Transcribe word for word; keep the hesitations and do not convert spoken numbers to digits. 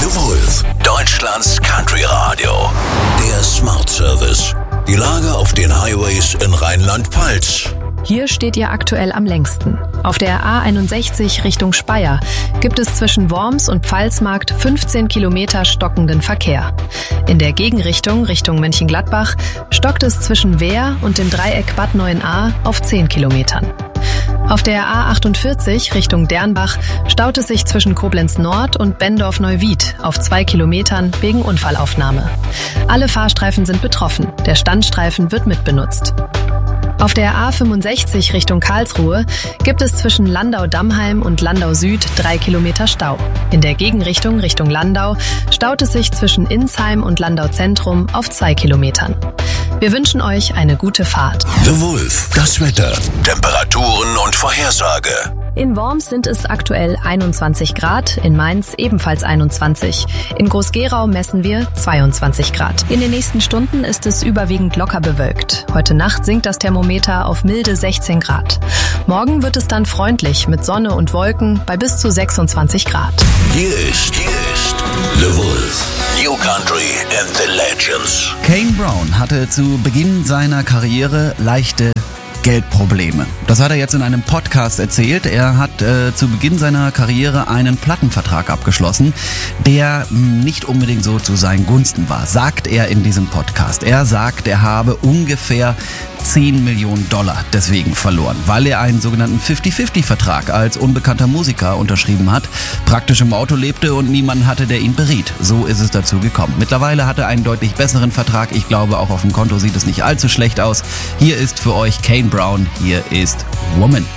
The Wolf, Deutschlands Country Radio. Der Smart Service. Die Lage auf den Highways in Rheinland-Pfalz. Hier steht ihr aktuell am längsten. Auf der A einundsechzig Richtung Speyer gibt es zwischen Worms und Pfalzmarkt fünfzehn Kilometer stockenden Verkehr. In der Gegenrichtung Richtung Mönchengladbach stockt es zwischen Wehr und dem Dreieck Bad Neuenahr auf zehn Kilometern. Auf der A achtundvierzig Richtung Dernbach staut es sich zwischen Koblenz Nord und Bendorf-Neuwied auf zwei Kilometern wegen Unfallaufnahme. Alle Fahrstreifen sind betroffen, der Standstreifen wird mitbenutzt. Auf der A fünfundsechzig Richtung Karlsruhe gibt es zwischen Landau-Dammheim und Landau Süd drei Kilometer Stau. In der Gegenrichtung Richtung Landau staut es sich zwischen Insheim und Landau Zentrum auf zwei Kilometern. Wir wünschen euch eine gute Fahrt. The Wolf, das Wetter, Temperaturen und Vorhersage. In Worms sind es aktuell einundzwanzig Grad, in Mainz ebenfalls einundzwanzig. In Groß-Gerau messen wir zweiundzwanzig Grad. In den nächsten Stunden ist es überwiegend locker bewölkt. Heute Nacht sinkt das Thermometer auf milde sechzehn Grad. Morgen wird es dann freundlich mit Sonne und Wolken bei bis zu sechsundzwanzig Grad. Hier ist, hier ist The Wolf. New Country and the Legends. Kane Brown hatte zu Beginn seiner Karriere leichte Geldprobleme. Das hat er jetzt in einem Podcast erzählt. Er hat äh, zu Beginn seiner Karriere einen Plattenvertrag abgeschlossen, der nicht unbedingt so zu seinen Gunsten war, sagt er in diesem Podcast. Er sagt, er habe ungefähr zehn Millionen Dollar deswegen verloren, weil er einen sogenannten fifty-fifty-Vertrag als unbekannter Musiker unterschrieben hat, praktisch im Auto lebte und niemand hatte, der ihn beriet. So ist es dazu gekommen. Mittlerweile hat er einen deutlich besseren Vertrag. Ich glaube, auch auf dem Konto sieht es nicht allzu schlecht aus. Hier ist für euch Kane Brown. Hier ist Woman.